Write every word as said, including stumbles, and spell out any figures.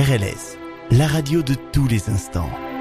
R L S, la radio de tous les instants.